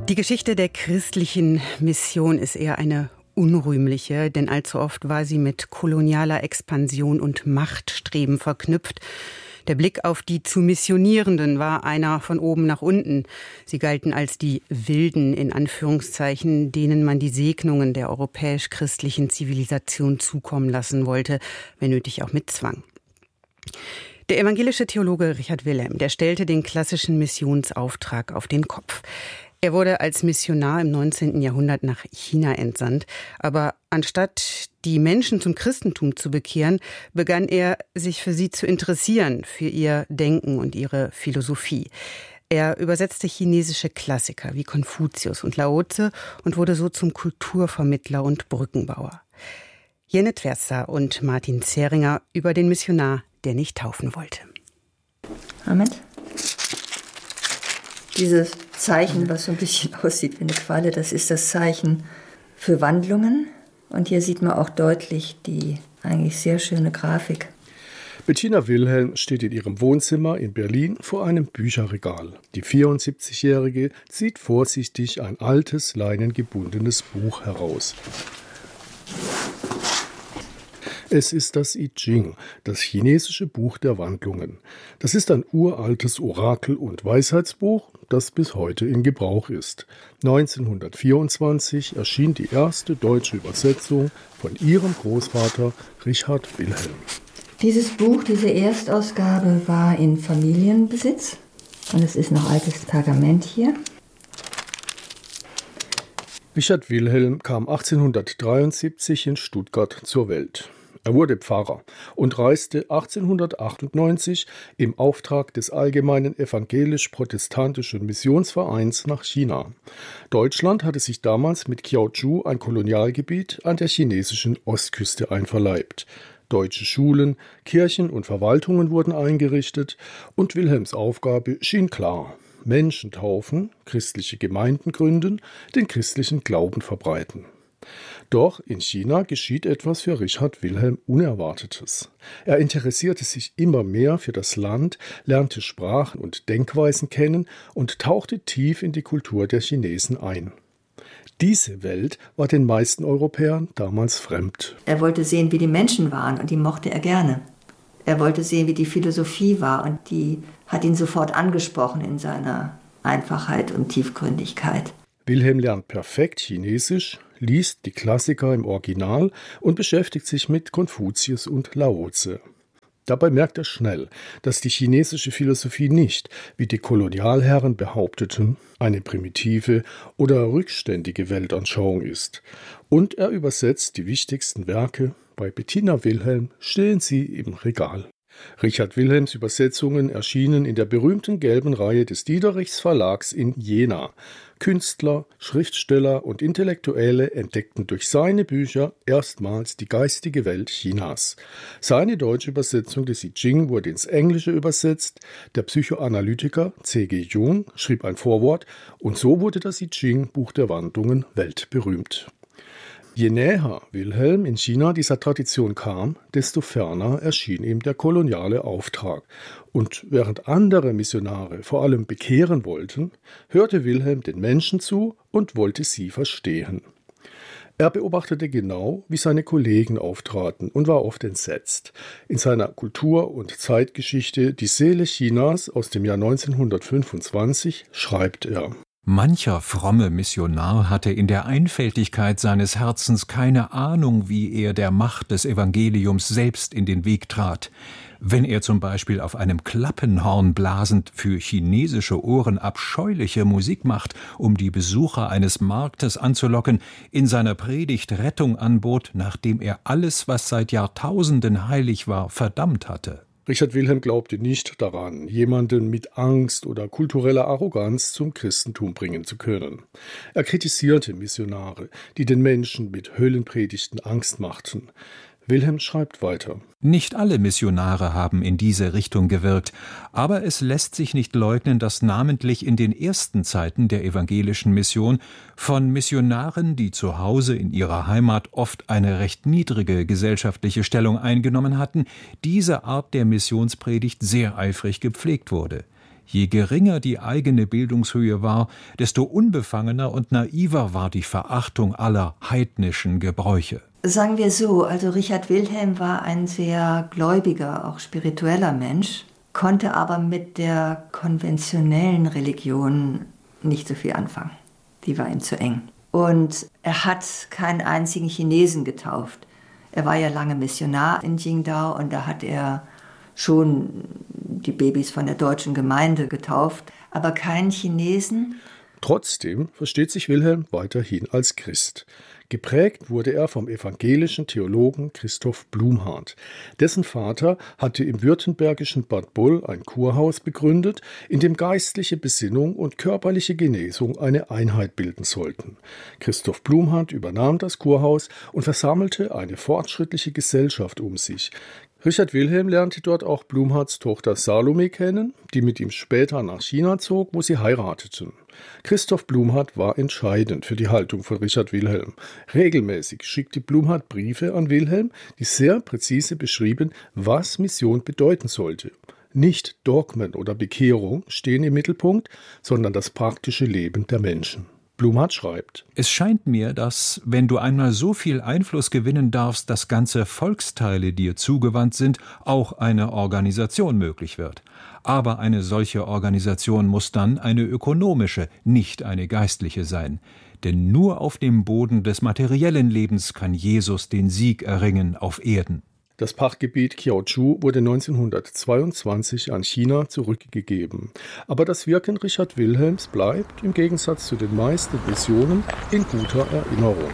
Die Geschichte der christlichen Mission ist eher eine unrühmliche, denn allzu oft war sie mit kolonialer Expansion und Machtstreben verknüpft. Der Blick auf die zu Missionierenden war einer von oben nach unten. Sie galten als die Wilden in Anführungszeichen, denen man die Segnungen der europäisch-christlichen Zivilisation zukommen lassen wollte, wenn nötig auch mit Zwang. Der evangelische Theologe Richard Wilhelm, der stellte den klassischen Missionsauftrag auf den Kopf. Er wurde als Missionar im 19. Jahrhundert nach China entsandt. Aber anstatt die Menschen zum Christentum zu bekehren, begann er, sich für sie zu interessieren, für ihr Denken und ihre Philosophie. Er übersetzte chinesische Klassiker wie Konfuzius und Lao Tse und wurde so zum Kulturvermittler und Brückenbauer. Jenne Twerster und Martin Zeringer über den Missionar, der nicht taufen wollte. Amen. Dieses Zeichen, was so ein bisschen aussieht wie eine Qualle, das ist das Zeichen für Wandlungen. Und hier sieht man auch deutlich die eigentlich sehr schöne Grafik. Bettina Wilhelm steht in ihrem Wohnzimmer in Berlin vor einem Bücherregal. Die 74-Jährige zieht vorsichtig ein altes, leinengebundenes Buch heraus. Es ist das I Ching, das chinesische Buch der Wandlungen. Das ist ein uraltes Orakel- und Weisheitsbuch, das bis heute in Gebrauch ist. 1924 erschien die erste deutsche Übersetzung von ihrem Großvater Richard Wilhelm. Dieses Buch, diese Erstausgabe, war in Familienbesitz. Und es ist noch altes Pergament hier. Richard Wilhelm kam 1873 in Stuttgart zur Welt. Er wurde Pfarrer und reiste 1898 im Auftrag des Allgemeinen Evangelisch-Protestantischen Missionsvereins nach China. Deutschland hatte sich damals mit Kiautschou ein Kolonialgebiet an der chinesischen Ostküste einverleibt. Deutsche Schulen, Kirchen und Verwaltungen wurden eingerichtet und Wilhelms Aufgabe schien klar: Menschen taufen, christliche Gemeinden gründen, den christlichen Glauben verbreiten. Doch in China geschieht etwas für Richard Wilhelm Unerwartetes. Er interessierte sich immer mehr für das Land, lernte Sprachen und Denkweisen kennen und tauchte tief in die Kultur der Chinesen ein. Diese Welt war den meisten Europäern damals fremd. Er wollte sehen, wie die Menschen waren, und die mochte er gerne. Er wollte sehen, wie die Philosophie war, und die hat ihn sofort angesprochen in seiner Einfachheit und Tiefgründigkeit. Wilhelm lernt perfekt Chinesisch, liest die Klassiker im Original und beschäftigt sich mit Konfuzius und Lao Tse. Dabei merkt er schnell, dass die chinesische Philosophie nicht, wie die Kolonialherren behaupteten, eine primitive oder rückständige Weltanschauung ist. Und er übersetzt die wichtigsten Werke. Bei Bettina Wilhelm stehen sie im Regal. Richard Wilhelms Übersetzungen erschienen in der berühmten gelben Reihe des Diederichs Verlags in Jena. Künstler, Schriftsteller und Intellektuelle entdeckten durch seine Bücher erstmals die geistige Welt Chinas. Seine deutsche Übersetzung des I Ching wurde ins Englische übersetzt. Der Psychoanalytiker C.G. Jung schrieb ein Vorwort und so wurde das I Ching, Buch der Wandlungen, weltberühmt. Je näher Wilhelm in China dieser Tradition kam, desto ferner erschien ihm der koloniale Auftrag. Und während andere Missionare vor allem bekehren wollten, hörte Wilhelm den Menschen zu und wollte sie verstehen. Er beobachtete genau, wie seine Kollegen auftraten und war oft entsetzt. In seiner Kultur- und Zeitgeschichte Die Seele Chinas aus dem Jahr 1925 schreibt er: Mancher fromme Missionar hatte in der Einfältigkeit seines Herzens keine Ahnung, wie er der Macht des Evangeliums selbst in den Weg trat. Wenn er zum Beispiel auf einem Klappenhorn blasend für chinesische Ohren abscheuliche Musik macht, um die Besucher eines Marktes anzulocken, in seiner Predigt Rettung anbot, nachdem er alles, was seit Jahrtausenden heilig war, verdammt hatte. Richard Wilhelm glaubte nicht daran, jemanden mit Angst oder kultureller Arroganz zum Christentum bringen zu können. Er kritisierte Missionare, die den Menschen mit Höllenpredigten Angst machten. Wilhelm schreibt weiter: Nicht alle Missionare haben in diese Richtung gewirkt, aber es lässt sich nicht leugnen, dass namentlich in den ersten Zeiten der evangelischen Mission von Missionaren, die zu Hause in ihrer Heimat oft eine recht niedrige gesellschaftliche Stellung eingenommen hatten, diese Art der Missionspredigt sehr eifrig gepflegt wurde. Je geringer die eigene Bildungshöhe war, desto unbefangener und naiver war die Verachtung aller heidnischen Gebräuche. Sagen wir so, also Richard Wilhelm war ein sehr gläubiger, auch spiritueller Mensch, konnte aber mit der konventionellen Religion nicht so viel anfangen. Die war ihm zu eng. Und er hat keinen einzigen Chinesen getauft. Er war ja lange Missionar in Qingdao und da hat er schon die Babys von der deutschen Gemeinde getauft, aber keinen Chinesen. Trotzdem versteht sich Wilhelm weiterhin als Christ. Geprägt wurde er vom evangelischen Theologen Christoph Blumhardt. Dessen Vater hatte im württembergischen Bad Boll ein Kurhaus begründet, in dem geistliche Besinnung und körperliche Genesung eine Einheit bilden sollten. Christoph Blumhardt übernahm das Kurhaus und versammelte eine fortschrittliche Gesellschaft um sich. Richard Wilhelm lernte dort auch Blumhardts Tochter Salome kennen, die mit ihm später nach China zog, wo sie heirateten. Christoph Blumhardt war entscheidend für die Haltung von Richard Wilhelm. Regelmäßig schickte Blumhardt Briefe an Wilhelm, die sehr präzise beschrieben, was Mission bedeuten sollte. Nicht Dogmen oder Bekehrung stehen im Mittelpunkt, sondern das praktische Leben der Menschen. Blumhardt schreibt: Es scheint mir, dass, wenn du einmal so viel Einfluss gewinnen darfst, dass ganze Volksteile dir zugewandt sind, auch eine Organisation möglich wird. Aber eine solche Organisation muss dann eine ökonomische, nicht eine geistliche sein. Denn nur auf dem Boden des materiellen Lebens kann Jesus den Sieg erringen auf Erden. Das Pachtgebiet Kiaochu wurde 1922 an China zurückgegeben. Aber das Wirken Richard Wilhelms bleibt, im Gegensatz zu den meisten Missionen, in guter Erinnerung.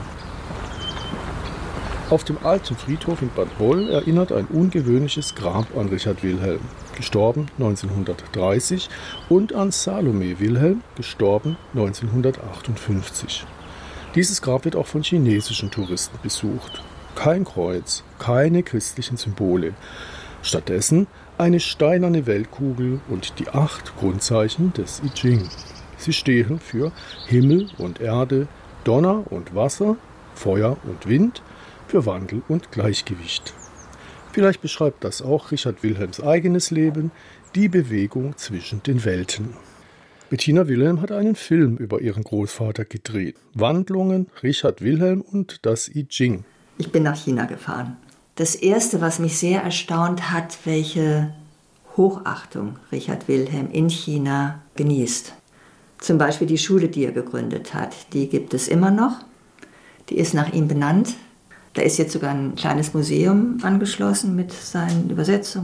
Auf dem alten Friedhof in Bad Boll erinnert ein ungewöhnliches Grab an Richard Wilhelm, gestorben 1930, und an Salome Wilhelm, gestorben 1958. Dieses Grab wird auch von chinesischen Touristen besucht. Kein Kreuz, keine christlichen Symbole. Stattdessen eine steinerne Weltkugel und die 8 Grundzeichen des I Ching. Sie stehen für Himmel und Erde, Donner und Wasser, Feuer und Wind, für Wandel und Gleichgewicht. Vielleicht beschreibt das auch Richard Wilhelms eigenes Leben, die Bewegung zwischen den Welten. Bettina Wilhelm hat einen Film über ihren Großvater gedreht. Wandlungen, Richard Wilhelm und das I Ching. Ich bin nach China gefahren. Das Erste, was mich sehr erstaunt hat, welche Hochachtung Richard Wilhelm in China genießt. Zum Beispiel die Schule, die er gegründet hat, die gibt es immer noch. Die ist nach ihm benannt. Da ist jetzt sogar ein kleines Museum angeschlossen mit seinen Übersetzungen.